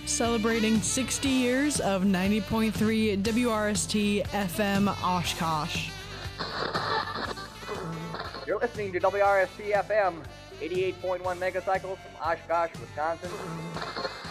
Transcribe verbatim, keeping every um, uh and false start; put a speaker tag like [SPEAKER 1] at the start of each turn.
[SPEAKER 1] celebrating sixty years of ninety point three W R S T F M Oshkosh.
[SPEAKER 2] You're listening to W R S T F M, eighty-eight point one megacycles from Oshkosh, Wisconsin.